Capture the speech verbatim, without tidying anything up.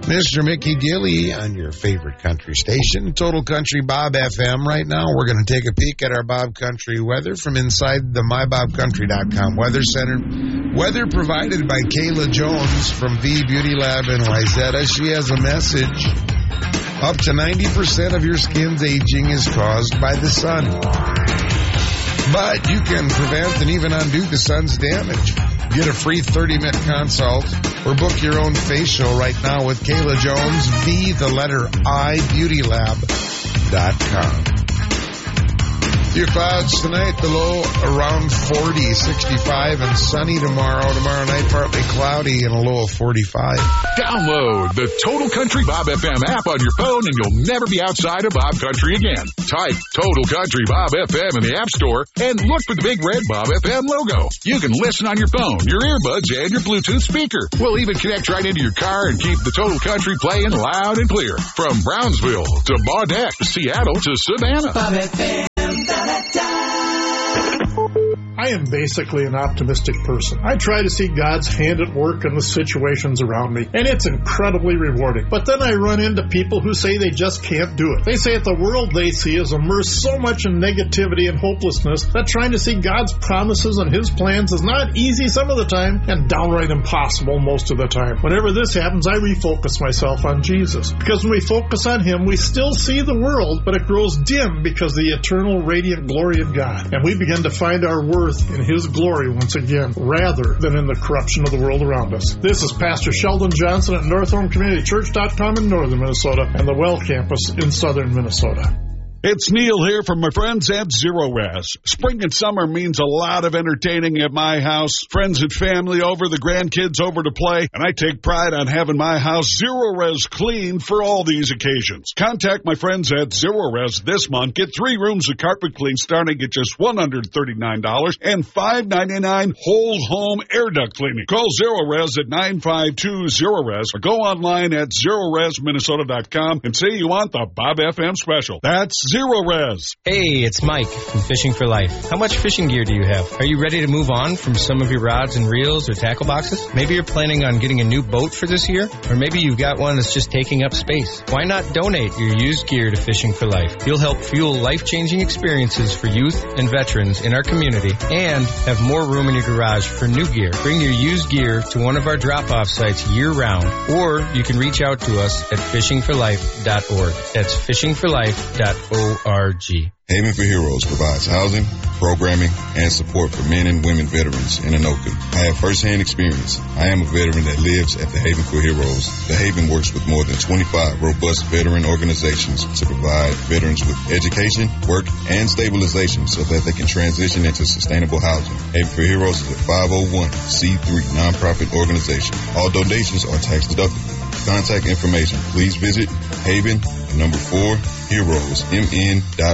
Mister Mickey Gilley on your favorite country station, Total Country Bob F M. Right now, we're going to take a peek at our Bob Country weather from inside the my bob country dot com Weather Center. Weather provided by Kayla Jones from V Beauty Lab in Wayzata. She has a message. Up to ninety percent of your skin's aging is caused by the sun. But you can prevent and even undo the sun's damage. Get a free thirty-minute consult or book your own facial right now with Kayla Jones, V, the letter I, beauty lab dot com. Your clouds tonight, the low around forty, sixty-five, and sunny tomorrow. Tomorrow night, partly cloudy and a low of forty-five. Download the Total Country Bob F M app on your phone and you'll never be outside of Bob Country again. Type Total Country Bob F M in the App Store and look for the big red Bob F M logo. You can listen on your phone, your earbuds, and your Bluetooth speaker. We'll even connect right into your car and keep the Total Country playing loud and clear. From Brownsville to Baudette, Seattle to Savannah. Bob F M. I am basically an optimistic person. I try to see God's hand at work in the situations around me, and it's incredibly rewarding. But then I run into people who say they just can't do it. They say that the world they see is immersed so much in negativity and hopelessness that trying to see God's promises and His plans is not easy some of the time and downright impossible most of the time. Whenever this happens, I refocus myself on Jesus. Because when we focus on Him, we still see the world, but it grows dim because of the eternal radiant glory of God. And we begin to find our worth in His glory once again, rather than in the corruption of the world around us. This is Pastor Sheldon Johnson at North Home Community Church dot com in northern Minnesota and the Well Campus in southern Minnesota. It's Neil here from my friends at Zero Res. Spring and summer means a lot of entertaining at my house. Friends and family over, the grandkids over to play, and I take pride on having my house Zero Res clean for all these occasions. Contact my friends at Zero Res this month. Get three rooms of carpet clean starting at just one hundred thirty-nine dollars and five ninety-nine whole home air duct cleaning. Call Zero Res at nine five two zero res or go online at zero res minnesota dot com and say you want the Bob F M special. That's Zero Res. Hey, it's Mike from Fishing for Life. How much fishing gear do you have? Are you ready to move on from some of your rods and reels or tackle boxes? Maybe you're planning on getting a new boat for this year, or maybe you've got one that's just taking up space. Why not donate your used gear to Fishing for Life? You'll help fuel life-changing experiences for youth and veterans in our community and have more room in your garage for new gear. Bring your used gear to one of our drop-off sites year-round, or you can reach out to us at fishing for life dot org. That's fishing for life dot org. Haven for Heroes provides housing, programming, and support for men and women veterans in Anoka. I have firsthand experience. I am a veteran that lives at the Haven for Heroes. The Haven works with more than twenty-five robust veteran organizations to provide veterans with education, work, and stabilization so that they can transition into sustainable housing. Haven for Heroes is a five oh one c three nonprofit organization. All donations are tax deductible. Contact information, please visit Haven, number four, heroes, M N dot